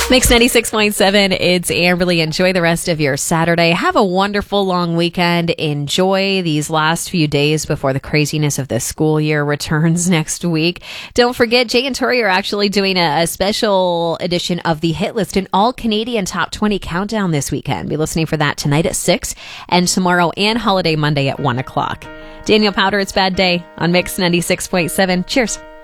Mix 96.7, it's Amberly. Enjoy the rest of your Saturday. Have a wonderful long weekend. Enjoy these last few days before the craziness of the school year returns next week. Don't forget, Jay and Tori are actually doing a special edition of the Hit List, an all-Canadian Top 20 countdown this weekend. Be listening for that tonight at 6 and tomorrow and Holiday Monday at 1 o'clock. Daniel Powder, It's Bad Day on Mix 96.7. Cheers.